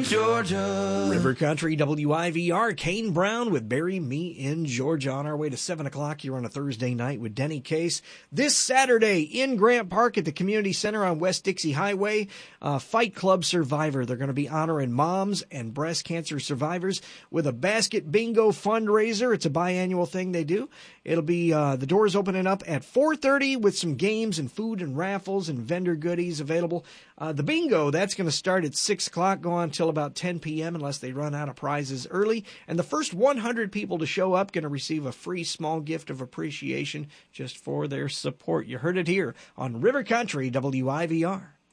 Georgia. River Country WIVR, Kane Brown with Bury Me in Georgia. On our way to 7 o'clock here on a Thursday night with Denny Case. This Saturday in Grant Park at the Community Center on West Dixie Highway, Fight Club Survivor. They're going to be honoring moms and breast cancer survivors with a basket bingo fundraiser. It's a biannual thing they do. It'll be the doors opening up at 4:30 with some games and food and raffles and vendor goodies available. The bingo, that's going to start at 6 o'clock, go on until about 10 p.m. unless they run out of prizes early. And the first 100 people to show up going to receive a free small gift of appreciation just for their support. You heard it here on River Country WIVR.